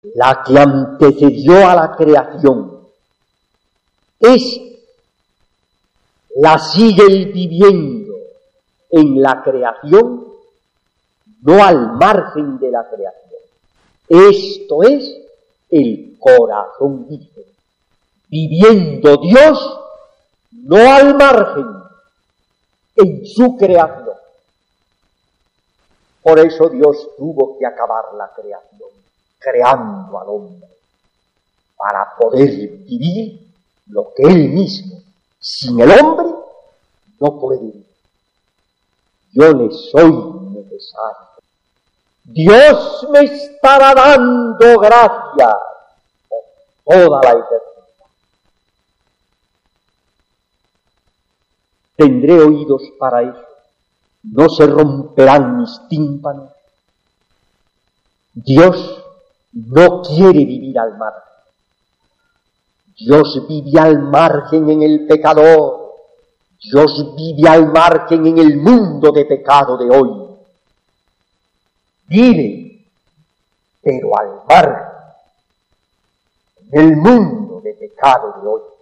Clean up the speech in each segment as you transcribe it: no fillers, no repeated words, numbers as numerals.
la que antecedió a la creación, es la sigue viviendo en la creación, no al margen de la creación. Esto es el corazón virgen, viviendo Dios no al margen, en su creación. Por eso Dios tuvo que acabar la creación, creando al hombre, para poder vivir lo que él mismo, sin el hombre, no puede vivir. Yo le soy necesario. Dios me estará dando gracias por toda la eternidad. Tendré oídos para eso. No se romperán mis tímpanos. Dios no quiere vivir al margen. Dios vive al margen en el pecador. Dios vive al margen en el mundo de pecado de hoy. Vive, pero al margen, en el mundo de pecado de hoy.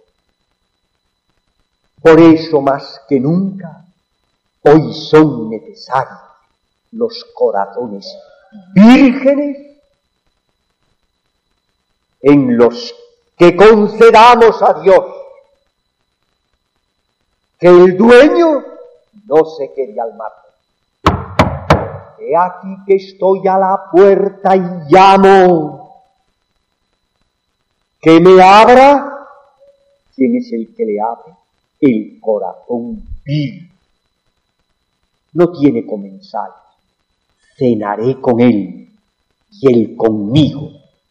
Por eso, más que nunca, hoy son necesarios los corazones vírgenes en los que concedamos a Dios que el dueño no se quede al margen. He aquí que estoy a la puerta y llamo. Que me abra. ¿Quién es el que le abre? El corazón virgen. No tiene comensales. Cenaré con él y él conmigo.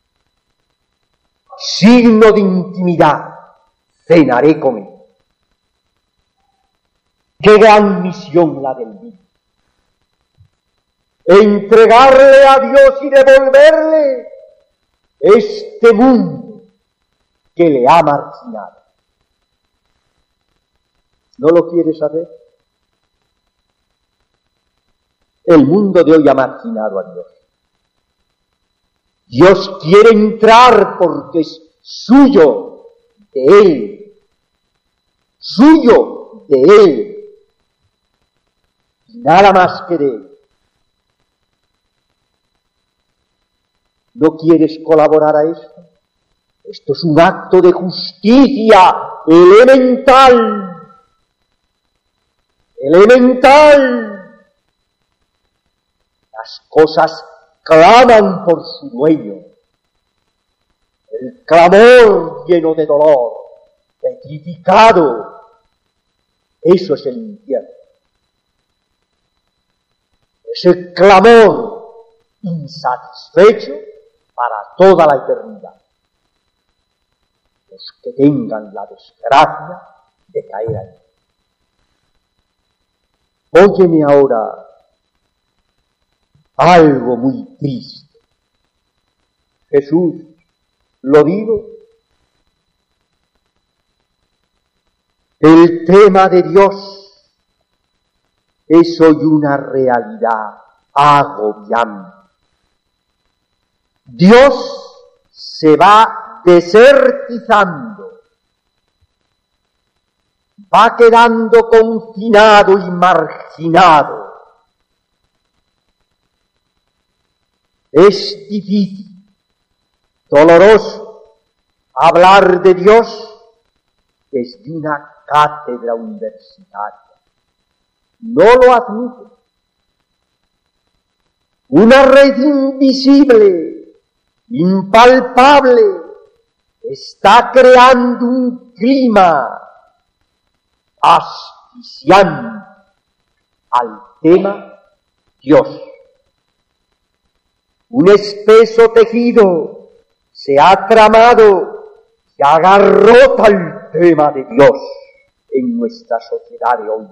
Signo de intimidad. Cenaré con él. Qué gran misión la del vino. Entregarle a Dios y devolverle este mundo que le ha marginado. ¿No lo quiere saber? El mundo de hoy ha marginado a Dios. Dios quiere entrar porque es suyo, de Él. Suyo, de Él. Y nada más que de Él. ¿No quieres colaborar a esto? Esto es un acto de justicia elemental. Elemental. Las cosas claman por su dueño. El clamor lleno de dolor, petrificado. Eso es el infierno. Ese clamor insatisfecho para toda la eternidad. Los que tengan la desgracia de caer ahí. Óyeme ahora algo muy triste. Jesús, lo digo, el tema de Dios es hoy una realidad agobiante. Dios se va desertizando, va quedando confinado y marginado. Es difícil, doloroso, hablar de Dios desde una cátedra universitaria. No lo admite. Una red invisible, impalpable, está creando un clima asfixiante al tema Dios. Un espeso tejido se ha tramado y agarrota el tema de Dios en nuestra sociedad de hoy.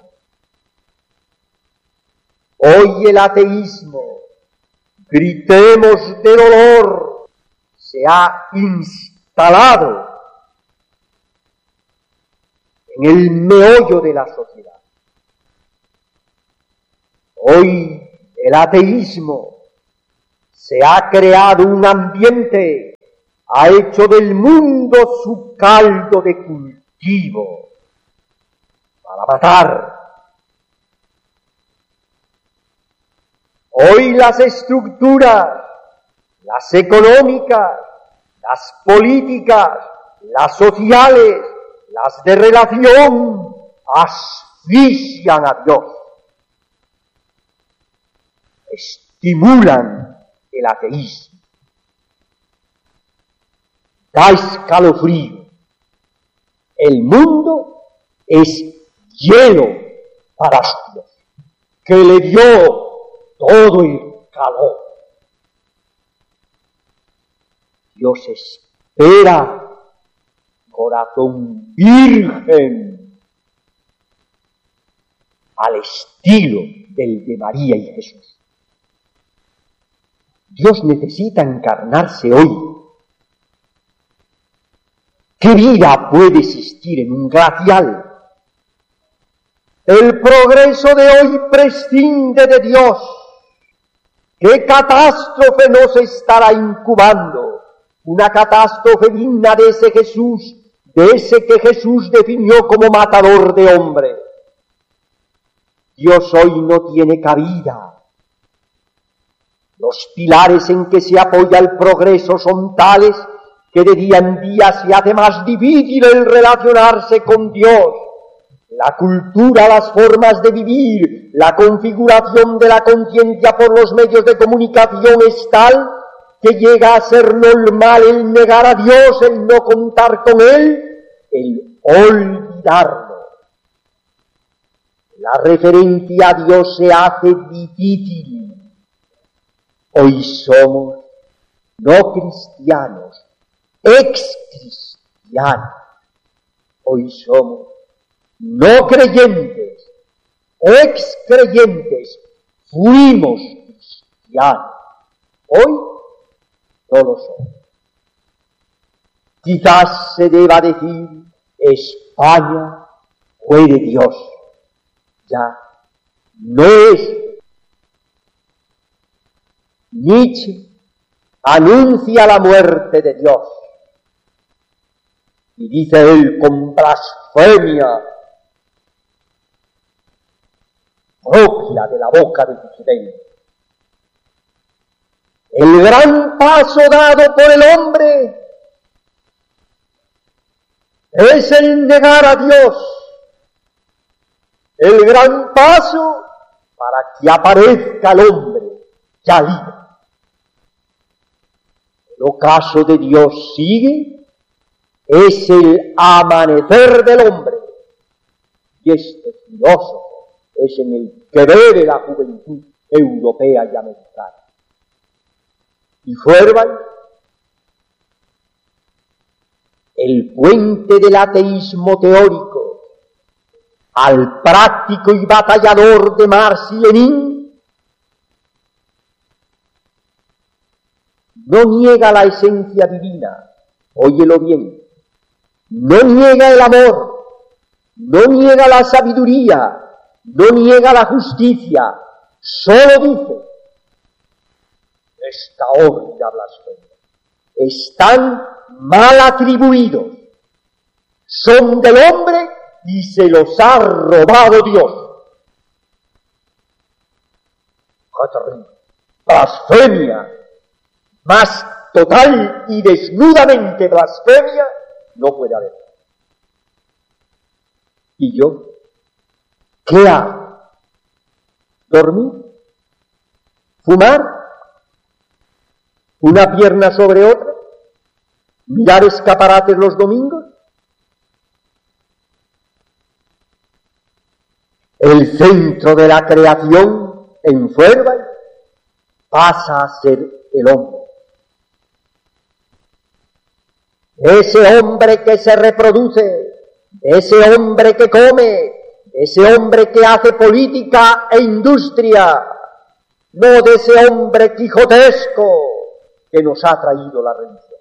Hoy el ateísmo, gritemos de dolor, se ha instalado en el meollo de la sociedad. Hoy el ateísmo se ha creado un ambiente, ha hecho del mundo su caldo de cultivo para matar. Hoy las estructuras, las económicas, las políticas, las sociales, las de relación, asfixian a Dios, estimulan el ateísmo, da escalofrío. El mundo es hielo para Dios, que le dio todo el calor. Dios espera corazón virgen al estilo del de María y Jesús. Dios necesita encarnarse hoy. ¿Qué vida puede existir en un glacial? El progreso de hoy prescinde de Dios. ¿Qué catástrofe nos estará incubando? Una catástrofe digna de ese Jesús, de ese que Jesús definió como matador de hombres. Dios hoy no tiene cabida. Los pilares en que se apoya el progreso son tales que de día en día se hace más difícil el relacionarse con Dios. La cultura, las formas de vivir, la configuración de la conciencia por los medios de comunicación es tal que llega a ser normal el negar a Dios, el no contar con Él, el olvidarlo. La referencia a Dios se hace difícil. Hoy somos no cristianos, ex-cristianos. Hoy somos no creyentes, ex-creyentes. Fuimos cristianos. Hoy no lo somos. Quizás se deba decir, España fue de Dios. Ya no es. Nietzsche anuncia la muerte de Dios y dice él con blasfemia propia de la boca de Occidente: el gran paso dado por el hombre es el negar a Dios, el gran paso para que aparezca el hombre ya libre. El ocaso de Dios sigue, es el amanecer del hombre, y este filósofo es en el que bebe la juventud europea y americana. Y Feuerbach, el puente del ateísmo teórico al práctico y batallador de Marx y Lenin, no niega la esencia divina, óyelo bien, no niega el amor, no niega la sabiduría, no niega la justicia, solo dice: esta obra blasfemia, están mal atribuidos, son del hombre y se los ha robado Dios. Blasfemia, más total y desnudamente blasfemia no puede haber. ¿Y yo qué hago? ¿Dormir? ¿Fumar? ¿Una pierna sobre otra? ¿Mirar escaparates los domingos? El centro de la creación en Feuerbach pasa a ser el hombre. Ese hombre que se reproduce, ese hombre que come, ese hombre que hace política e industria, no de ese hombre quijotesco que nos ha traído la religión.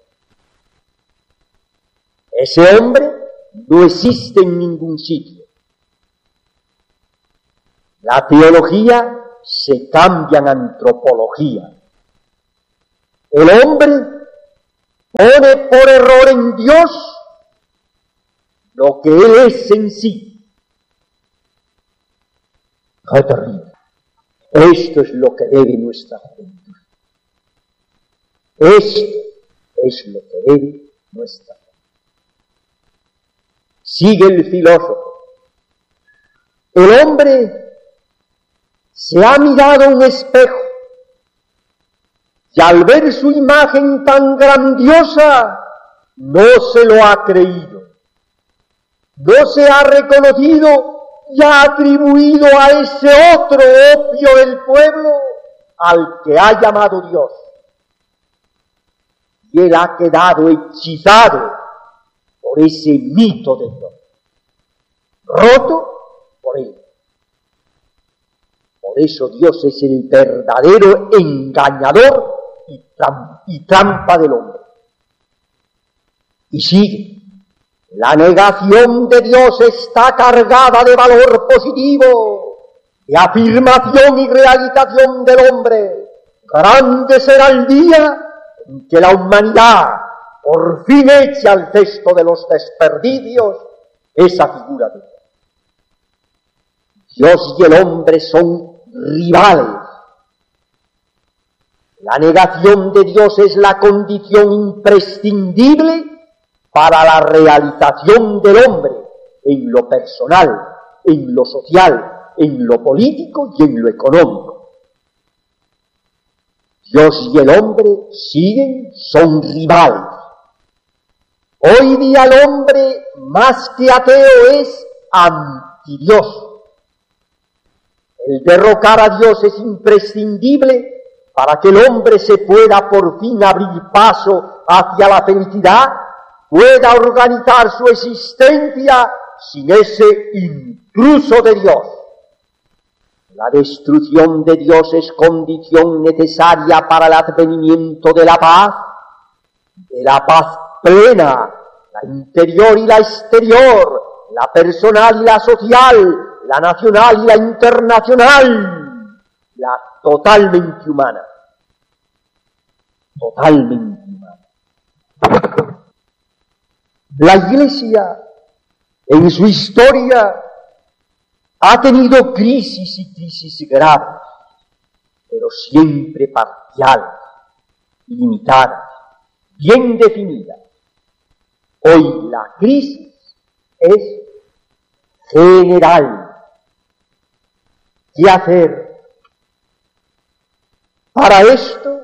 Ese hombre no existe en ningún sitio. La teología se cambia en antropología. El hombre pone por error en Dios lo que Él es en sí. ¡Qué terrible! Esto es lo que debe nuestra juventud. Esto es lo que debe nuestra juventud. Sigue el filósofo. El hombre se ha mirado a un espejo y al ver su imagen tan grandiosa no se lo ha creído, no se ha reconocido y ha atribuido a ese otro opio del pueblo al que ha llamado Dios. Y él ha quedado hechizado por ese mito de Dios, roto por él. Por eso Dios es el verdadero engañador y trampa del hombre. Y sigue. La negación de Dios está cargada de valor positivo, de afirmación y realización del hombre. Grande será el día en que la humanidad por fin eche al cesto de los desperdicios esa figura de Dios. Dios y el hombre son rivales. La negación de Dios es la condición imprescindible para la realización del hombre en lo personal, en lo social, en lo político y en lo económico. Dios y el hombre son rivales. Hoy día el hombre, más que ateo, es antidios. El derrocar a Dios es imprescindible para que el hombre se pueda por fin abrir paso hacia la felicidad, pueda organizar su existencia sin ese intruso de Dios. La destrucción de Dios es condición necesaria para el advenimiento de la paz plena, la interior y la exterior, la personal y la social, la nacional y la internacional, la totalmente humana. Totalmente humana. La Iglesia, en su historia, ha tenido crisis y crisis graves, pero siempre parciales, limitadas, bien definidas. Hoy la crisis es general. ¿Qué hacer? Para esto,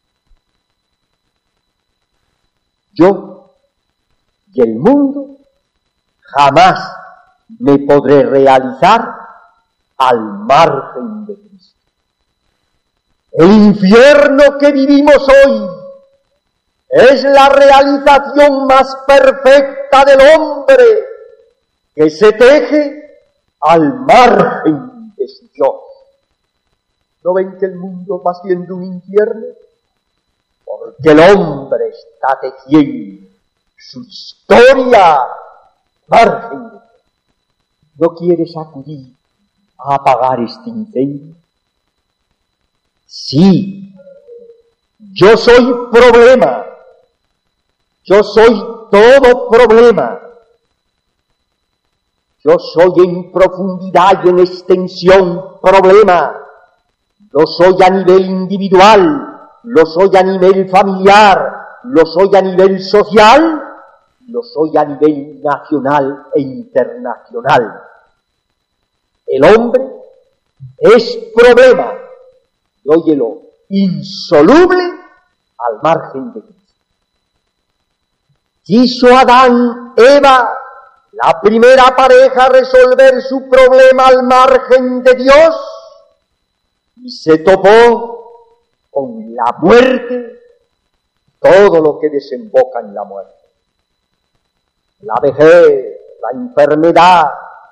yo y el mundo jamás me podré realizar al margen de Cristo. El infierno que vivimos hoy es la realización más perfecta del hombre que se teje al margen de su Dios. ¿No ven que el mundo va siendo un infierno? Porque el hombre está tejiendo su historia margen de Dios. ¿No quieres acudir a apagar este incendio? Sí, yo soy problema. Yo soy todo problema. Yo soy en profundidad y en extensión problema. Lo soy a nivel individual, lo soy a nivel familiar, lo soy a nivel social, lo soy a nivel nacional e internacional. El hombre es problema, y óyelo, insoluble al margen de Cristo. Quiso Adán, Eva, la primera pareja, resolver su problema al margen de Dios y se topó con la muerte, todo lo que desemboca en la muerte. La vejez, la enfermedad.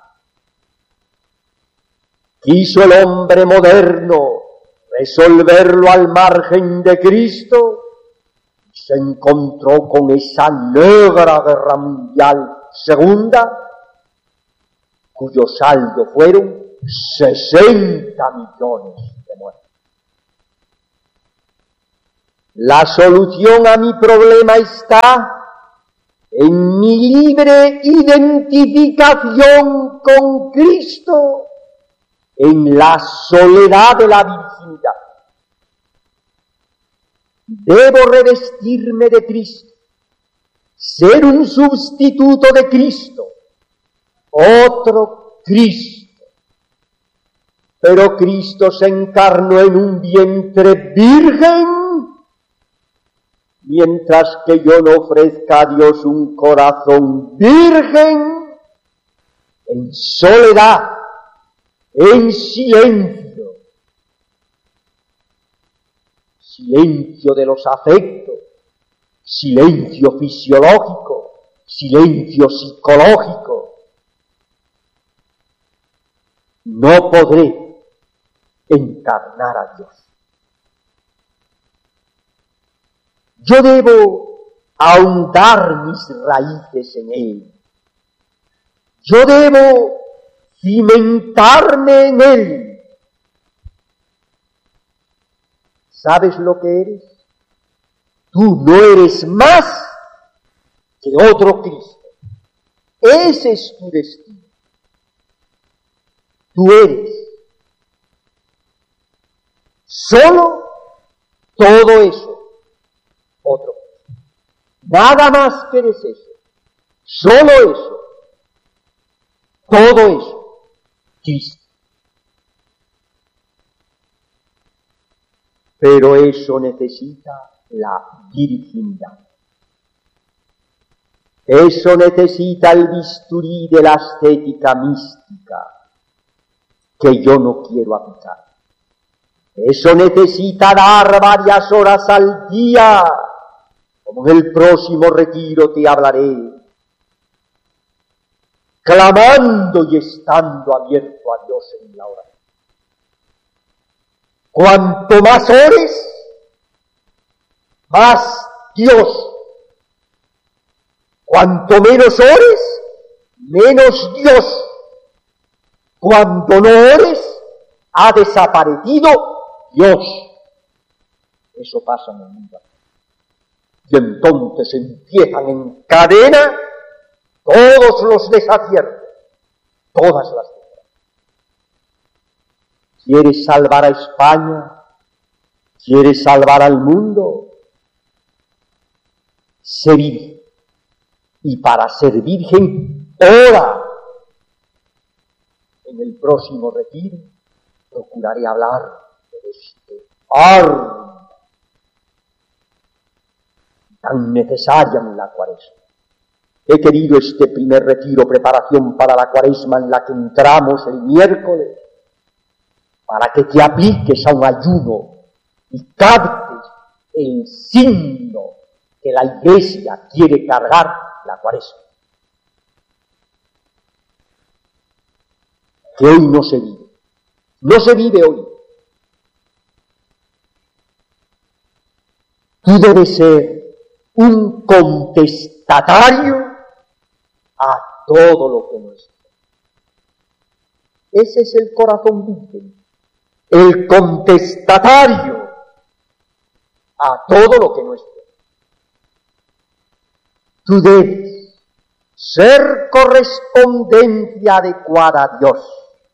Quiso el hombre moderno resolverlo al margen de Cristo y se encontró con esa negra guerra mundial segunda, cuyo saldo fueron 60 millones de muertos. La solución a mi problema está en mi libre identificación con Cristo, en la soledad de la virginidad. Debo revestirme de Cristo, ser un sustituto de Cristo, otro Cristo. Pero Cristo se encarnó en un vientre virgen, mientras que yo no ofrezca a Dios un corazón virgen, en soledad, en silencio, silencio de los afectos, silencio fisiológico, silencio psicológico, no podré encarnar a Dios. Yo debo ahondar mis raíces en Él. Yo debo cimentarme en Él. ¿Sabes lo que eres? Tú no eres más que otro Cristo. Ese es tu destino. Tú eres solo todo eso. Otro. Nada más que eres eso. Solo eso. Todo eso. Cristo. Pero eso necesita la virginidad. Eso necesita el bisturí de la ascética mística que yo no quiero aplicar. Eso necesita dar varias horas al día, como en el próximo retiro te hablaré, clamando y estando abierto a Dios en la oración. Cuanto más ores, más Dios. Cuanto menos ores, menos Dios. Cuando no ores, ha desaparecido Dios. Eso pasa en el mundo. Y entonces empiezan en cadena todos los desaciertos, todas las desgracias. ¿Quieres salvar a España? ¿Quieres salvar al mundo? Sé virgen. Y para ser virgen, ora. En el próximo retiro procuraré hablar de este arma tan necesaria en la Cuaresma. He querido este primer retiro, preparación para la Cuaresma, en la que entramos el miércoles, para que te apliques a un ayuno y captes el signo que la Iglesia quiere cargar la Cuaresma. Que hoy no se vive. No se vive hoy. Tú debes ser un contestatario a todo lo que no es. Ese es el corazón virgen. El contestatario a todo lo que no es. Tú debes ser correspondencia adecuada a Dios.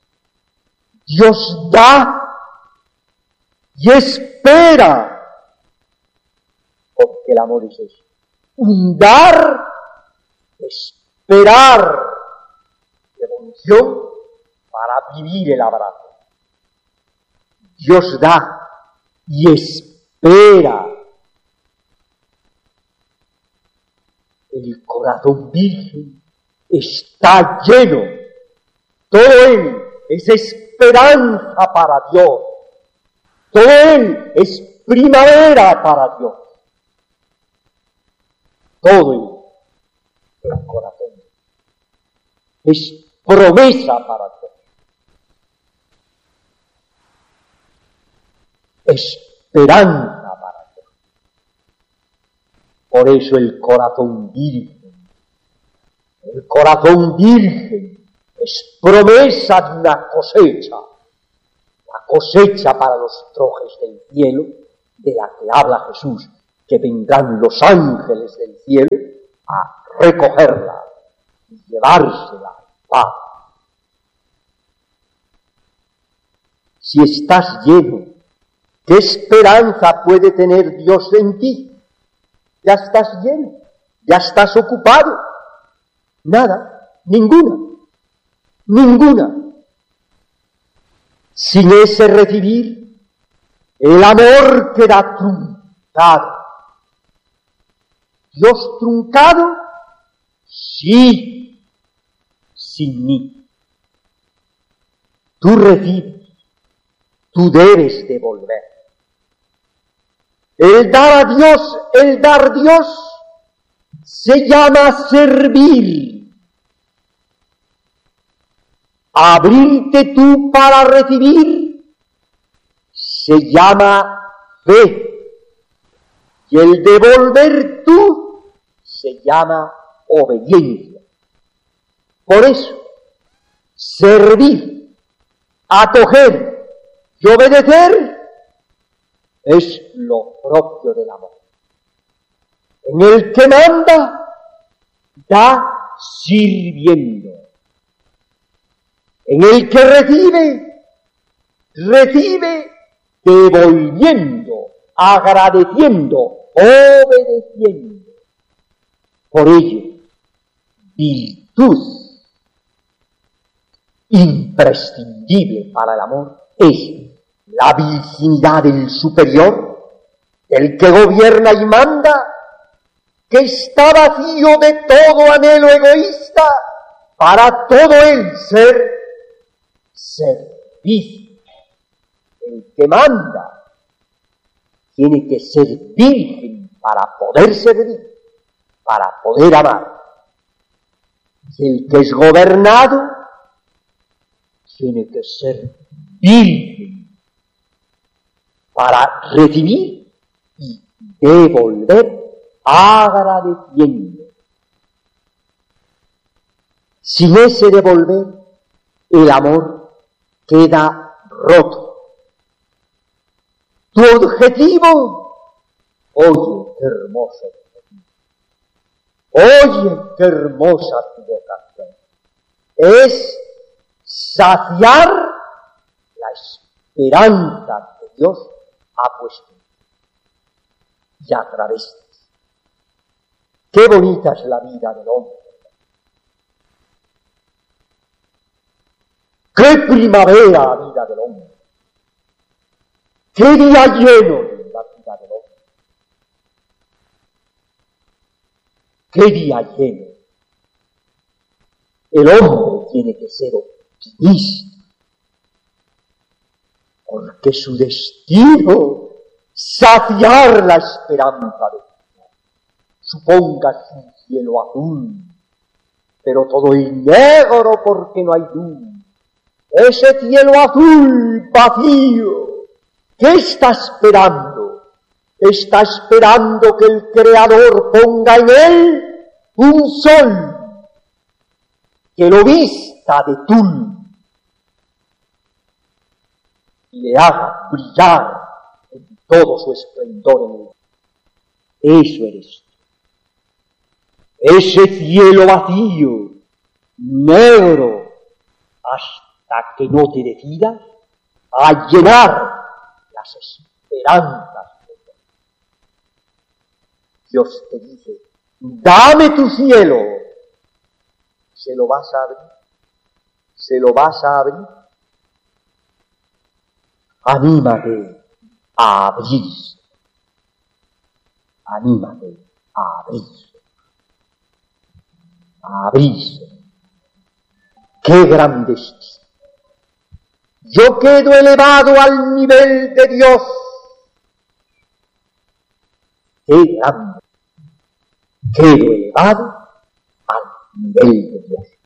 Dios da y espera, porque el amor es eso. Un dar, esperar, devolución para vivir el abrazo. Dios da y espera. El corazón virgen está lleno. Todo él es esperanza para Dios. Todo él es primavera para Dios. Todo él, el corazón, es promesa para Dios. Esperanza para Dios. Por eso el corazón virgen es promesa de una cosecha, la cosecha para los trojes del cielo, de la que habla Jesús, que vendrán los ángeles del cielo a recogerla y llevársela en paz. Si estás lleno, ¿qué esperanza puede tener Dios en ti? Ya estás lleno, ya estás ocupado. Nada, ninguna. Sin ese recibir, el amor queda truncado. ¿Dios truncado? Sí, sin mí. Tú recibes, tú debes devolver. El dar a Dios, se llama servir. Abrirte tú para recibir se llama fe. Y el devolver tú se llama obediencia. Por eso, servir, acoger y obedecer es lo propio del amor. En el que manda, da sirviendo. En el que recibe devolviendo, agradeciendo, obedeciendo. Por ello, virtud imprescindible para el amor es la virginidad del superior, el que gobierna y manda, que está vacío de todo anhelo egoísta, para todo el ser servicio. El que manda tiene que ser virgen para poder servir, para poder amar. Y el que es gobernado tiene que ser virgen para recibir y devolver agradeciendo. Sin ese devolver, el amor queda roto. Tu objetivo, oye, qué hermoso objetivo. Oye, qué hermosa tu vocación. Es saciar la esperanza que Dios ha puesto y a través de ti. Qué bonita es la vida del hombre. ¡Qué primavera la vida del hombre! ¡Qué día lleno la vida del hombre! ¡Qué día lleno! El hombre tiene que ser optimista, porque su destino saciar la esperanza de Dios. Supongas un cielo azul, pero todo es negro porque no hay luz. Ese cielo azul vacío, ¿qué está esperando? Está esperando que el Creador ponga en él un sol que lo vista de tul y le haga brillar en todo su esplendor en él. Eso eres tú. Ese cielo vacío, negro, hasta que no te decidas a llenar las esperanzas de Dios. Dios te dice, dame tu cielo. ¿Se lo vas a abrir? ¿Se lo vas a abrir? Anímate a abrirse. Anímate a abrirse. A abrirse. ¡Qué gran destino! Yo quedo elevado al nivel de Dios. ¡Qué grande! Quedo elevado al nivel de Dios.